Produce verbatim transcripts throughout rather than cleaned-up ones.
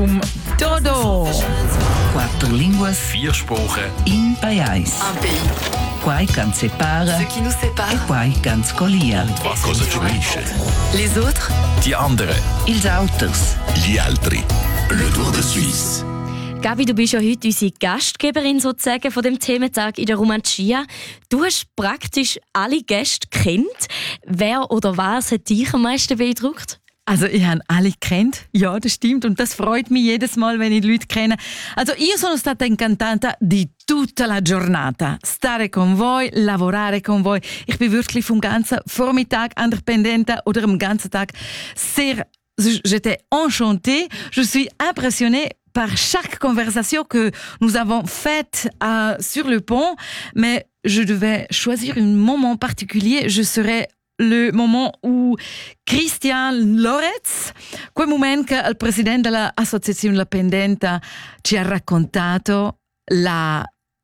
zum Dodo. Quattro linguas, Vier Sprachen. in pajais. Un pays. Quai can separa Ce qui nous e sépare. quai can scolia. Was cosa ci unisce? Les autres. Die anderen. Ils auters. Gli altri. Le Tour de Suisse. Gabi, du bist ja heute unsere Gastgeberin sozusagen von dem Thementag in der Romancia. Du hast praktisch alle Gäste kennt. Wer oder was hat dich am meisten beeindruckt? Also ich habe alle kennt, ja, das stimmt, und das freut mich jedes Mal, wenn ich die Leute kenne. Also io sono stata incantata di tutta la giornata, stare con voi, lavorare con voi. Ich bin wirklich vom ganzen Vormittag an der Pendenza oder am ganzen Tag sehr, j'étais enchantée, je suis impressionnée par chaque conversation que nous avons faite euh, sur le pont, mais je devais choisir un moment particulier, je serais le moment où Christian Loretz, quel momento che il presidente dell'associazione La Pendenta ci ha raccontato la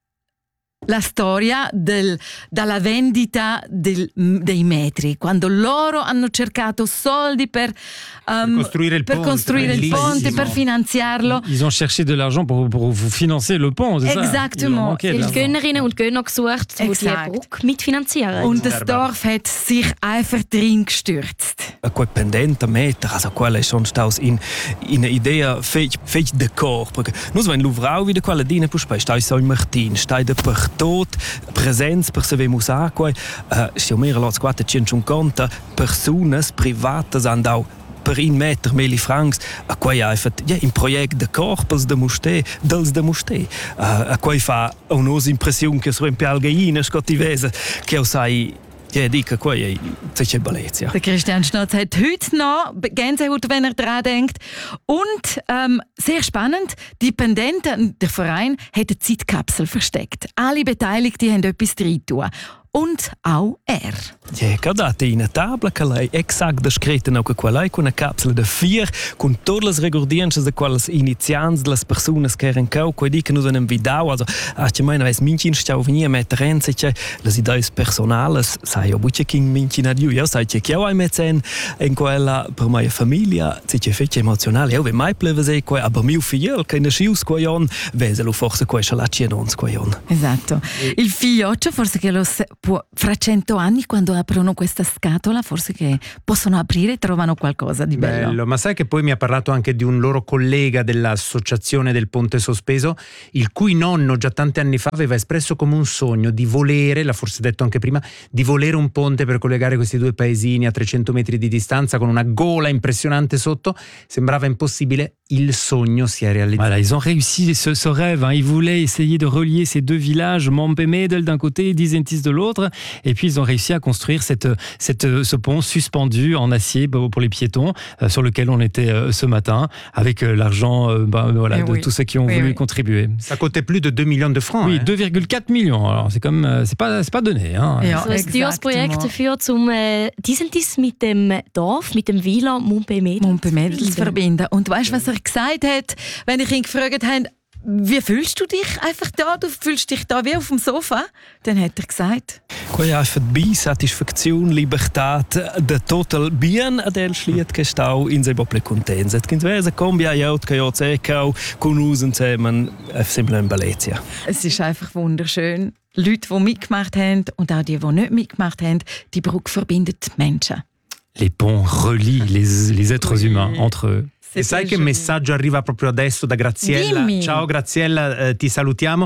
la storia del, della vendita del, dei metri, quando loro hanno cercato soldi per, um, per costruire il per ponte, costruire il ponte, per finanziarlo. Ils ont cherché de l'argent pour, pour vous financer le pont, c'est Exactement. ça? Die Gönnerinnen und Gönner gesucht, die die Brücke mitfinanzieren. Und das Dorf hat sich einfach drin gestürzt. Quel pendente meter, also quella è schon staus in in idea fech fech de cor, perché nus wenn luvrau wieder quella dine puspai stai so in Martin, stai de per tot presenz per se vemus a quei sia mehr als quattrocentocinquanta personas privatas andau per un meter meli francs a quei ha fatto ja in project de corpus de muste dels de muste a quei fa un'os impression che so in pialgaina scottivese che o sai. Ja, dico, qua è c'è bellezza. Der Christian Schnotz hat heute noch Gänsehaut, wenn er daran denkt. Und ähm, sehr spannend, die Pendenten, der Verein, hat eine Zeitkapsel versteckt. Alle Beteiligten haben etwas drin tun. Und auch er. Ja, cadate in una tabla che lei exact descritta no che quella con una capsula de vier con tutte le recordienze de quelles inizianze de las personas che erano cau quei che nos hanno vidau also a che mai ves mincin stau venia metterenze che las ideas personales sai o buche king mincin adiu io sai che che ai metzen in quella per mia famiglia si che fece emozionale io ve mai pleve sei quei aber mio figlio che ne schius quei on veselo forse quei schalacci non quei on. Esatto. Il figlioccio forse che lo può, fra cento anni quando aprono questa scatola forse che possono aprire e trovano qualcosa di bello. Bello, ma sai che poi mi ha parlato anche di un loro collega dell'associazione del Ponte Sospeso, il cui nonno già tanti anni fa aveva espresso come un sogno di volere, l'ha forse detto anche prima, di volere un ponte per collegare questi due paesini a trecento metri di distanza con una gola impressionante sotto. Sembrava impossibile, il sogno si è realizzato. Voilà, ils ont réussi ce, ce rêve. Hein. Ils voulaient essayer de relier ces deux villages, Mompemedel d'un côté, Disentis de l'autre. Et puis ils ont réussi à construire cette, cette, ce pont suspendu en acier pour les piétons, euh, sur lequel on était euh, ce matin, avec euh, l'argent euh, bah, voilà, de oui. tous ceux qui ont oui, voulu oui. contribuer. Ça coûtait plus de deux millions de francs. Oui, hein. deux virgule quatre millions. Alors c'est comme, euh, c'est pas, c'est pas donné. Hein. Ja, So ein teures Projekt dafür, um äh, dies mit dem Dorf, mit dem Villa Montpemedel Montpemedel zu verbinden. Und weißt du, was er gesagt hat, wenn ich ihn gefragt habe, wie fühlst du dich einfach da? Du fühlst dich da wie auf dem Sofa? Dann hat er gesagt. Quei ha fatto bi satisfazione, libertà, de total bien ad el schliet che stau in se bople contenza. Et kins vese combia jaut che jo zekau con usen zusammen simple in Bellezia. Es ist einfach wunderschön. Leute, die mitgemacht haben und auch die, die nicht mitgemacht haben, die Brücke verbindet Menschen. Les ponts relient les, les êtres Oui. humains entre eux. E sai che messaggio arriva proprio adesso da Graziella? Dimmi. Ciao Graziella, eh, ti salutiamo.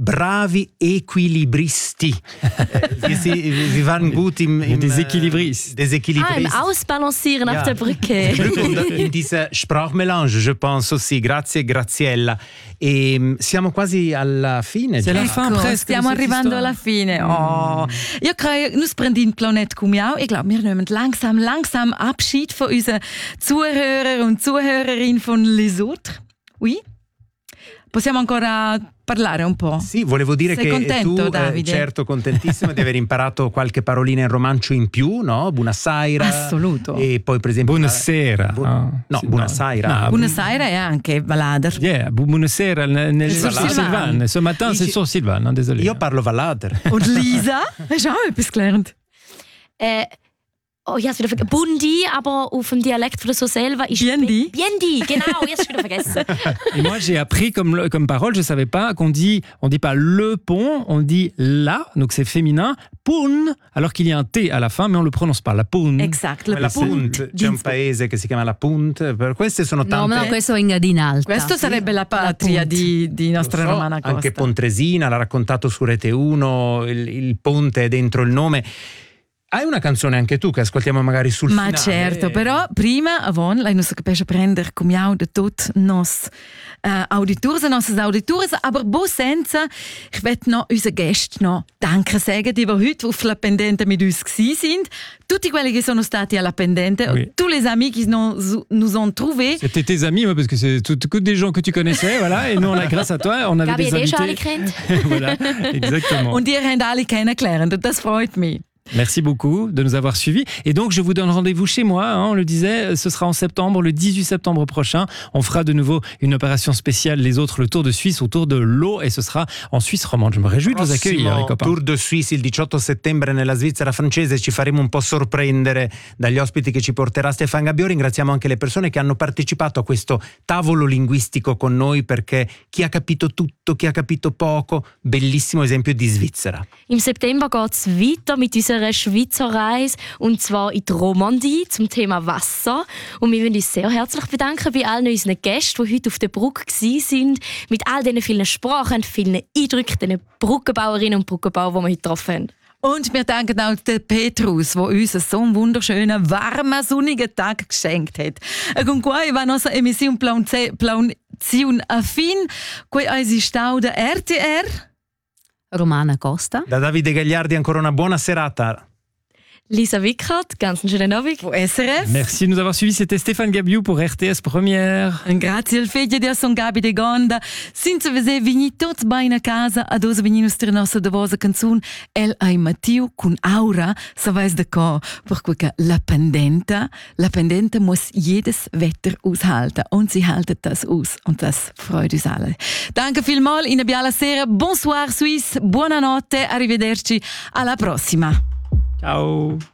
Bravi equilibristi. eh, wir, sie, wir waren gut im, im Deséquilibristes. Äh, Deséquilibrist. Ah, im Ausbalancieren Ja. auf der Brücke. Und in dieser Sprachmelange, je pense aussi. Grazie Graziella. E siamo quasi alla fine. C'est la già. fin Ecco, presque. stiamo de cette arrivando histoire. alla fine. Oh. Io credo, nus prendin Planet Cumiau. Ich glaube, wir nehmen langsam, langsam Abschied von unseren Zuhörern und Zuhörerinnen von Les Autres. Oui? Possiamo ancora parlare un po'? Sì, volevo dire Sei che contento, tu, Davide? eh, certo, contentissima di aver imparato qualche parolina in romancio in più, no? Buonasera. Assoluto. E poi, per esempio, Buonasera. Bu- Ah, no, sì, buonasera. no. Buonasera è anche Valader. Yeah, bu- buonasera nel, nel, Sur sur Sylvane. Sylvane. Ce matin, Dici- c'est sur Sylvane, hein, désolé. Io parlo Valader. Und Lisa? Hast du auch etwas gelernt? Äh, Oh, ich habe es wieder vergessen. Bundi, aber auf dem Dialekt von der Soselva ist Biendi. Biendi, genau, ich habe es wieder vergessen. Et moi, j'ai appris comme, comme parole, je ne savais pas qu'on dit, on dit pas le pont, on dit la, donc c'est féminin, pun, alors qu'il y a un T à la fin, mais on le prononce pas, la pun. Esatto, La Punt, c'è un paese che si chiama la Punt, per queste sono tante. No, ma questo è in Gadinalta. Questo sarebbe la patria di, di nostra Lo so, Romana Costa. anche Pontresina l'ha raccontato su Rete uno, il, il ponte è dentro il nome. Hai una canzone anche tu che ascoltiamo magari sul Ma finale? certo, però prima, avon, lei non si capisce prendere come io di tutti i nostri uh, auditores e nostre auditores, aber bo senza, ich möchte noch unseren Gästen noch Danke sagen, die heute auf La Pendente mit uns gewesen sind. Tutti quelli che sono stati alla Pendente, Oui. tous les amis qui nous, nous ont trouvés. C'était tes amis, ouais, parce que c'est tout, que des gens que tu connaissais, voilà. Et nous, on a, grâce à toi, on avait Gabi des hat eh schon alle invités. kennt. Voilà, exactement. Und ihr habt alle kennengelernt und das freut mich. Merci beaucoup de nous avoir suivis. Et donc, je vous donne rendez-vous chez moi, hein, on le disait, ce sera en septembre, le dix-huit septembre prochain. On fera de nouveau une opération spéciale, les autres, le Tour de Suisse autour de l'eau, et ce sera en Suisse romande. Je me réjouis de vous accueillir, les copains. Tour de Suisse il diciotto settembre nella Svizzera francese, ci faremo un po' sorprendere dagli ospiti che ci porterà Stefan Gabbio. Ringraziamo anche le persone che hanno partecipato a questo tavolo linguistico con noi, perché chi ha capito tutto, chi ha capito poco, bellissimo esempio di Svizzera. Im September geht es weiter mit unserer Schweizer Reise, und zwar in die Romandie zum Thema Wasser. Und wir wollen uns sehr herzlich bedanken bei allen unseren Gästen, die heute auf der Brücke waren, mit all diesen vielen Sprachen, vielen Eindrücken, den Brückenbauerinnen und Brückenbauern, die wir heute getroffen haben. Und wir danken auch der Petrus, der uns so einen wunderschönen, warmen, sonnigen Tag geschenkt hat. E con qua va nostra emissione Plauzione a fin, qui eisi stau da R T R. Romana Costa. Da Davide Gagliardi ancora una buona serata. Lisa Wickert, ganz einen schönen Abend. Von S R F. Merci de nous avoir suivis. C'était Stéphane Gabiou pour R T S Première. Grazie al figlio di Son Gabi de Gonda. Senza vedere vini tutti bene a casa, ad osa venire nostra nostra davosa canzone El ai Mattiu con Aura, savais de co, perché la pendente, la pendente muss jedes Wetter aushalten und sie haltet das aus und das freut uns alle. Danke vielmals, in Biala Sera, bonsoir Suisse, buonanotte, arrivederci, alla prossima. Ciao.